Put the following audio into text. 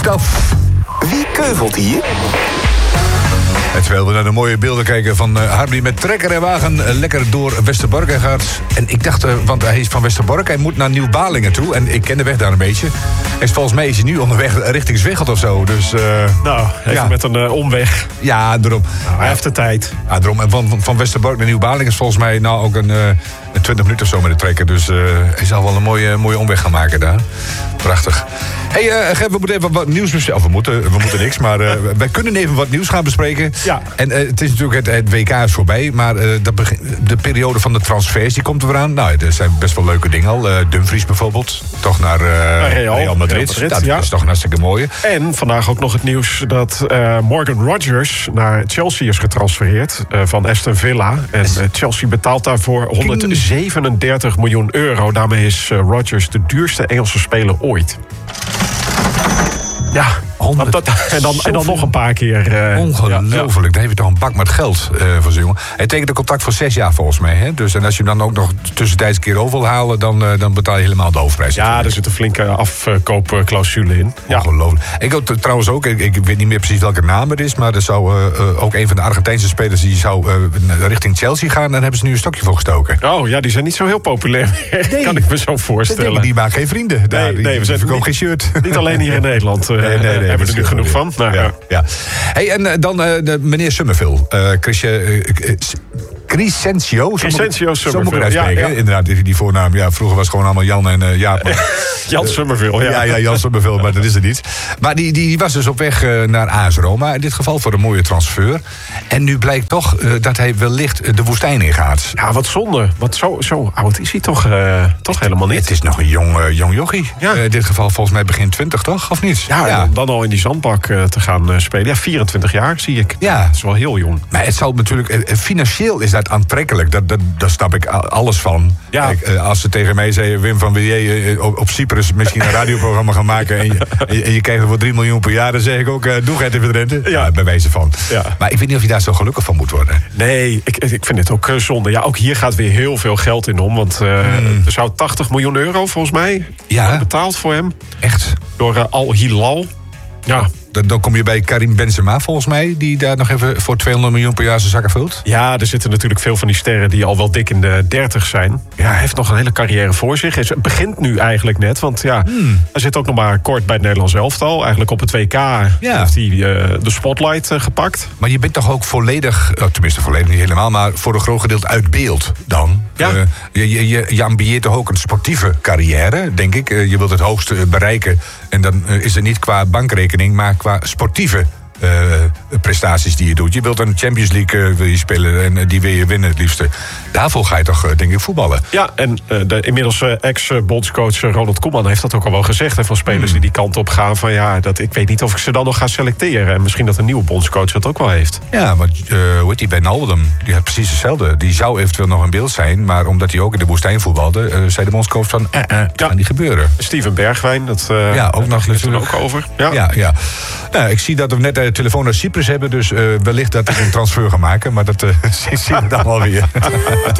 Wie keuvelt hier? En terwijl we naar de mooie beelden kijken van Hardy met trekker en wagen lekker door Westerbork gaat. En ik dacht, want hij is van Westerbork, hij moet naar Nieuw-Balingen toe. En ik ken de weg daar een beetje. En volgens mij is hij nu onderweg richting Zwickelt of zo. Dus, even met een omweg. Ja, daarom. Nou, hij heeft de tijd. Ja, daarom. En van Westerbork naar Nieuw-Balingen is volgens mij nou ook een 20 minuten of zo met de trekker. Dus hij zal wel een mooie omweg gaan maken daar. Prachtig. Hey, Gert, we moeten even wat nieuws bespreken. Of we moeten niks, maar wij kunnen even wat nieuws gaan bespreken. Ja. En het is natuurlijk het WK is voorbij, maar de periode van de transfers die komt er weer aan. Nou, er zijn best wel leuke dingen al. Dumfries bijvoorbeeld, toch naar Real Madrid. Dat is toch een hartstikke mooie. En vandaag ook nog het nieuws dat Morgan Rogers naar Chelsea is getransfereerd van Aston Villa. En Chelsea betaalt daarvoor 137 miljoen euro. Daarmee is Rogers de duurste Engelse speler ooit. Ja, en dan nog een paar keer. Ongelooflijk, daar heb je toch een bak met geld voor zo'n jongen. Hij tekent een contract voor 6 jaar volgens mij. Hè? Dus, en als je hem dan ook nog tussentijds een keer over wil halen, dan betaal je helemaal de hoofdprijs. Ja, er zit een flinke afkoopclausule in. Ja. Ongelooflijk. Ik ook trouwens ook, ik weet niet meer precies welke naam het is, maar er zou ook een van de Argentijnse spelers die zou richting Chelsea gaan. En daar hebben ze nu een stokje voor gestoken. Oh ja, die zijn niet zo heel populair meer. Nee. Kan ik me zo voorstellen. Die maken geen vrienden. Nee, we verkopen geen shirt. Niet alleen hier in Nederland. Nee, hebben we er nu genoeg van. Nou, ja. Hey, en dan meneer Summerville. Crescencio Summerville. Zo moet ik het uitspreken. Ja. Inderdaad, die voornaam. Ja, vroeger was het gewoon allemaal Jan en Jaap. Jan Summerville, ja. Ja, Jan Summerville, maar dat is het niet. Maar die was dus op weg naar AS Roma. In dit geval voor een mooie transfer. En nu blijkt toch dat hij wellicht de woestijn ingaat. Ja, wat zonde. Want zo oud is hij toch helemaal niet. Het is nog een jong jochie. Ja. In dit geval volgens mij begin 20, toch? Of niet? Ja. Dan al in die zandbak te gaan spelen. Ja, 24 jaar zie ik. Ja. Dat is wel heel jong. Maar het zal natuurlijk... Financieel is dat aantrekkelijk. Daar snap ik alles van. Ja. Kijk, als ze tegen mij zeiden... Wim van Willier op Cyprus misschien een radioprogramma gaan maken... en je krijgt er voor 3 miljoen per jaar... dan zeg ik ook, doe het even de rente. Ja, bij wijze van. Ja. Maar ik weet niet of je daar zo gelukkig van moet worden. Nee, ik vind het ook zonde. Ja, ook hier gaat weer heel veel geld in om. Want er zou 80 miljoen euro volgens mij betaald voor hem. Echt? Door Al Hilal. Ja. Dan kom je bij Karim Benzema volgens mij... die daar nog even voor 200 miljoen per jaar zijn zakken vult. Ja, er zitten natuurlijk veel van die sterren... die al wel dik in de 30 zijn. Ja, hij heeft nog een hele carrière voor zich. Het begint nu eigenlijk net, want hij zit ook nog maar kort bij het Nederlands elftal. Eigenlijk op het WK heeft hij de spotlight gepakt. Maar je bent toch ook volledig... tenminste volledig niet helemaal... maar voor een groot gedeelte uit beeld dan? Ja. Je ambieert toch ook een sportieve carrière, denk ik. Je wilt het hoogste bereiken. En dan is het niet qua bankrekening... maar qua sportieve prestaties die je doet. Je wilt een Champions League wil je spelen en die wil je winnen het liefste. Daarvoor ga je toch, denk ik, voetballen. Ja, en de inmiddels ex-bondscoach Ronald Koeman heeft dat ook al wel gezegd. Hè, van spelers die kant op gaan van ik weet niet of ik ze dan nog ga selecteren. En misschien dat een nieuwe bondscoach dat ook wel heeft. Ja, maar hoe heet die bij Naldum? Die had precies hetzelfde. Die zou eventueel nog in beeld zijn, maar omdat hij ook in de woestijn voetbalde, zei de bondscoach van, kan niet gebeuren. Steven Bergwijn, dat ook nog natuurlijk ook over. Ja. Nou, ik zie dat we net de telefoon naar Cyprus hebben, dus wellicht dat ik een transfer ga maken, maar dat zien we dan wel weer.